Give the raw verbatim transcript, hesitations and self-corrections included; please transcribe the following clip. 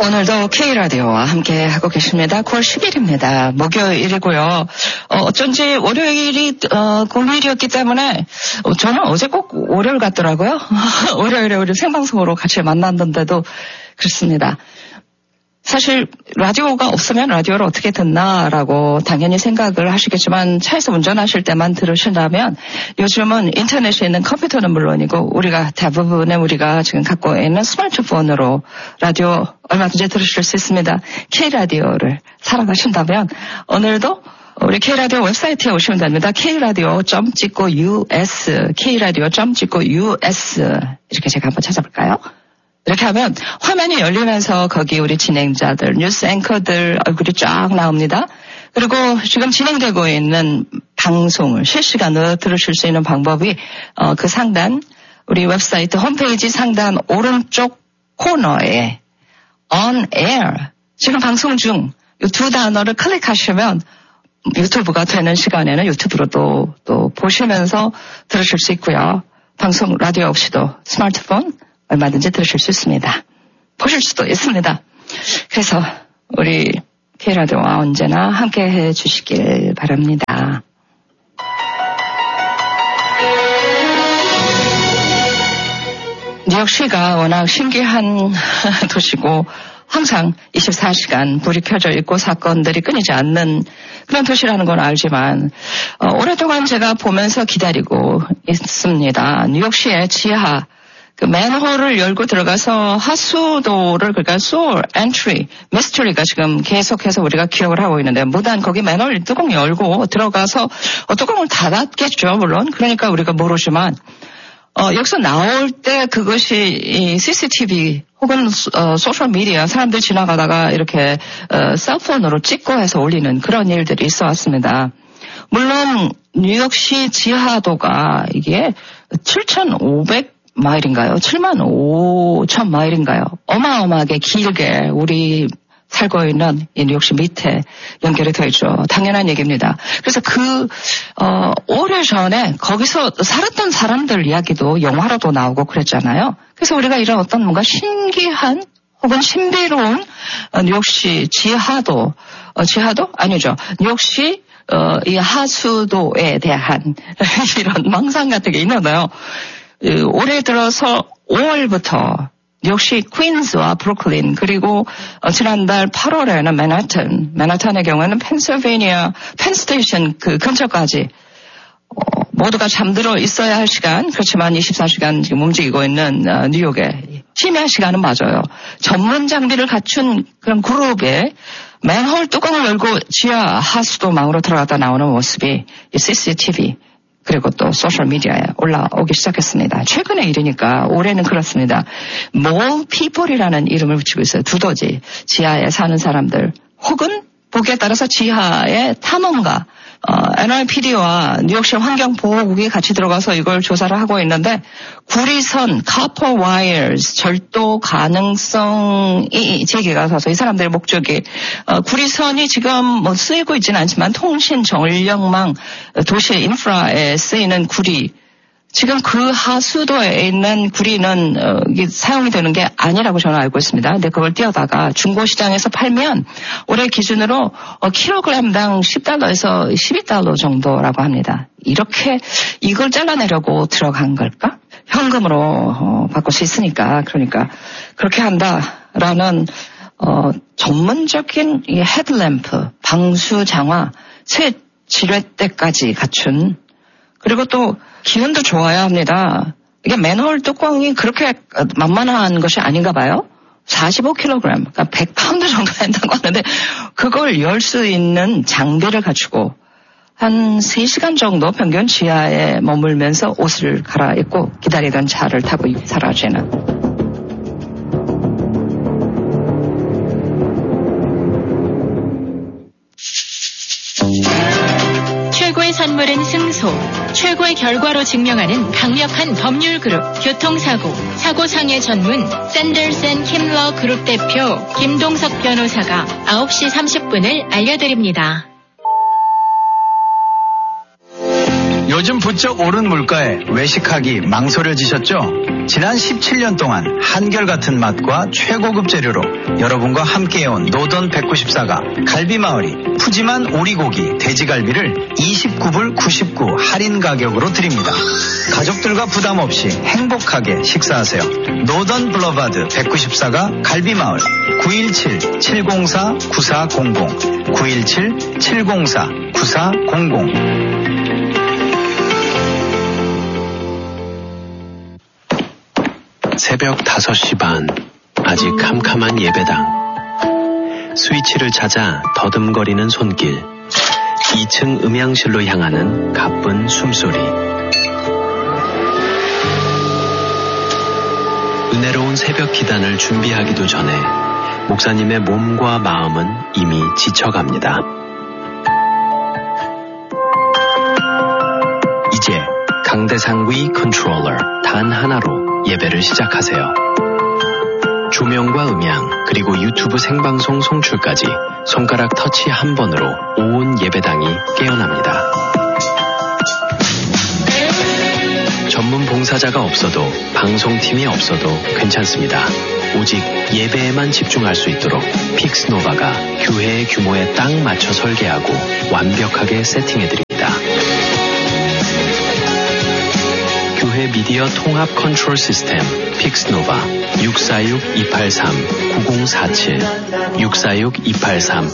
오늘도 K라디오와 함께 하고 계십니다. 구월 십일입니다. 목요일이고요. 어, 어쩐지 월요일이 어, 공휴일이었기 때문에 어, 저는 어제 꼭 월요일 같더라고요. 월요일에 우리 생방송으로 같이 만났는데도 그렇습니다. 사실 라디오가 없으면 라디오를 어떻게 듣나라고 당연히 생각을 하시겠지만 차에서 운전하실 때만 들으신다면 요즘은 인터넷에 있는 컴퓨터는 물론이고 우리가 대부분의 우리가 지금 갖고 있는 스마트폰으로 라디오 얼마든지 들으실 수 있습니다. K라디오를 사랑하신다면 오늘도 우리 K라디오 웹사이트에 오시면 됩니다. K라디오 점 찍고 유에스 K라디오 점 찍고 유에스 이렇게 제가 한번 찾아볼까요? 이렇게 하면 화면이 열리면서 거기 우리 진행자들, 뉴스 앵커들 얼굴이 쫙 나옵니다. 그리고 지금 진행되고 있는 방송을 실시간으로 들으실 수 있는 방법이 어, 그 상단, 우리 웹사이트 홈페이지 상단 오른쪽 코너에 On Air, 지금 방송 중 이 두 단어를 클릭하시면 유튜브가 되는 시간에는 유튜브로도 또 보시면서 들으실 수 있고요. 방송 라디오 없이도 스마트폰 얼마든지 들으실 수 있습니다. 보실 수도 있습니다. 그래서 우리 K라디오와 언제나 함께 해주시길 바랍니다. 뉴욕시가 워낙 신기한 도시고 항상 이십사 시간 불이 켜져 있고 사건들이 끊이지 않는 그런 도시라는 건 알지만 어, 오랫동안 제가 보면서 기다리고 있습니다. 뉴욕시의 지하 그 맨홀을 열고 들어가서 하수도를 그러니까 소울 엔트리 미스터리가 지금 계속해서 우리가 기억을 하고 있는데 무단 거기 맨홀 뚜껑 열고 들어가서 어, 뚜껑을 닫았겠죠 물론 그러니까 우리가 모르지만 어, 여기서 나올 때 그것이 이 씨씨티비 혹은 어, 소셜 미디어 사람들 지나가다가 이렇게 어, 셀폰으로 찍고 해서 올리는 그런 일들이 있어 왔습니다. 물론 뉴욕시 지하도가 이게 칠천오백 마일인가요? 칠만 오천 마일인가요? 어마어마하게 길게 우리 살고 있는 이 뉴욕시 밑에 연결이 되어 있죠. 당연한 얘기입니다. 그래서 그 어, 오래전에 거기서 살았던 사람들 이야기도 영화로도 나오고 그랬잖아요. 그래서 우리가 이런 어떤 뭔가 신기한 혹은 신비로운 어, 뉴욕시 지하도, 어, 지하도? 아니죠. 뉴욕시 어, 이 하수도에 대한 이런 망상 같은 게 있는데요. 그, 올해 들어서 오월부터 역시 퀸즈와 브루클린 그리고 어, 지난달 팔월에는 맨하탄, 맨하탄의 경우에는 펜실베니아 펜스테이션 그 근처까지 어, 모두가 잠들어 있어야 할 시간 그렇지만 이십사 시간 지금 움직이고 있는 어, 뉴욕의 심야 시간은 맞아요. 전문 장비를 갖춘 그런 그룹에 맨홀 뚜껑을 열고 지하 하수도망으로 들어갔다 나오는 모습이 이 씨씨티비 그리고 또 소셜미디어에 올라오기 시작했습니다. 최근의 일이니까 올해는 그렇습니다. Mole People이라는 이름을 붙이고 있어요. 두더지, 지하에 사는 사람들 혹은 보기에 따라서 지하의 탐험가 어, 엔와이피디와 뉴욕시 환경보호국이 같이 들어가서 이걸 조사를 하고 있는데 구리선, copper wires, 절도 가능성이 제기가 돼서 이 사람들의 목적이 어, 구리선이 지금 뭐 쓰이고 있지는 않지만 통신, 전력망, 도시 인프라에 쓰이는 구리 지금 그 하수도에 있는 구리는 어, 이게 사용이 되는 게 아니라고 저는 알고 있습니다. 근데 그걸 띄어다가 중고시장에서 팔면 올해 기준으로 어, 킬로그램당 십 달러에서 십이 달러 정도라고 합니다. 이렇게 이걸 잘라내려고 들어간 걸까? 현금으로 어, 바꿀 수 있으니까 그러니까 그렇게 한다라는 어, 전문적인 이 헤드램프, 방수 장화, 새 지뢰대까지 갖춘 그리고 또 기운도 좋아야 합니다. 이게 맨홀 뚜껑이 그렇게 만만한 것이 아닌가 봐요. 사십오 킬로그램, 그러니까 백 파운드 정도 된다고 하는데 그걸 열 수 있는 장비를 갖추고 한 세 시간 정도 평균 지하에 머물면서 옷을 갈아입고 기다리던 차를 타고 사라지는. 최고의 선물은 승소, 최고의 결과로 증명하는 강력한 법률 그룹 교통사고, 사고상해 전문 샌더스 앤 킴러 그룹 대표 김동석 변호사가 아홉 시 삼십 분을 알려드립니다. 요즘 부쩍 오른 물가에 외식하기 망설여지셨죠? 지난 십칠 년 동안 한결같은 맛과 최고급 재료로 여러분과 함께해온 노던 백구십사가 갈비마을이 푸짐한 오리고기, 돼지갈비를 이십구 불 구십구 할인 가격으로 드립니다. 가족들과 부담 없이 행복하게 식사하세요. 노던 블러바드 백구십사가 갈비마을 구일칠 칠공사 구사공공 구일칠 칠공사 구사공공. 새벽 다섯 시 반, 아직 캄캄한 예배당. 스위치를 찾아 더듬거리는 손길. 이 층 음향실로 향하는 가쁜 숨소리. 은혜로운 새벽 기단을 준비하기도 전에 목사님의 몸과 마음은 이미 지쳐갑니다. 이제 강대상위 컨트롤러 단 하나로 예배를 시작하세요. 조명과 음향 그리고 유튜브 생방송 송출까지 손가락 터치 한 번으로 온 예배당이 깨어납니다. 전문 봉사자가 없어도 방송팀이 없어도 괜찮습니다. 오직 예배에만 집중할 수 있도록 픽스노바가 교회의 규모에 딱 맞춰 설계하고 완벽하게 세팅해드립니다. 교회 미디어 통합 컨트롤 시스템 픽스노바 육사육 이팔삼 구공사칠 육사육 이팔삼